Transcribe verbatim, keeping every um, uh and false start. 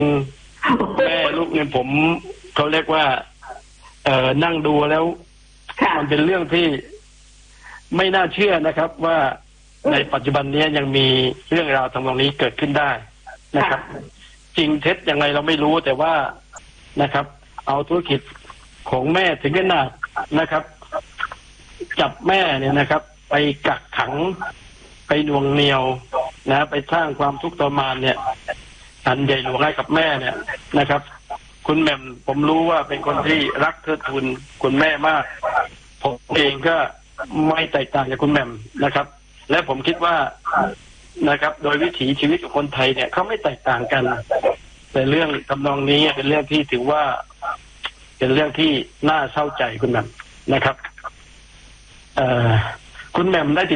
แม่ลูกเนี่ยผมเขาเรียกว่า เอ่อนั่งดูแล้วมันเป็นเรื่องที่ไม่น่าเชื่อนะครับว่าในปัจจุบันนี้ยังมีเรื่องราวทำนองนี้เกิดขึ้นได้นะครับ จริงเท็จยังไงเราไม่รู้แต่ว่านะครับ เอาธุรกิจของแม่ถึงขนาดนะครับ จับแม่เนี่ยนะครับ ไปกักขังไปหน่วงเหนี่ยวนะไปสร้างความทุกข์ทรมานเนี่ยอันใหญ่หลวงให้กับแม่เนี่ยนะครับ คุณแม่มผมรู้ว่าเป็นคนที่รักเทิดทูนคุณแม่มากผมเองก็ไม่แตกต่างจากคุณแม่มนะครับ และผมคิดว่านะครับ โดยวิถีชีวิตของคนไทยเนี่ยเขาไม่แตกต่างกันแต่เรื่องทำนองนี้เป็นเรื่องที่ถือว่าเป็นเรื่องที่น่าเศร้าใจคุณแม่มนะครับเอ่อคุณแม่มได้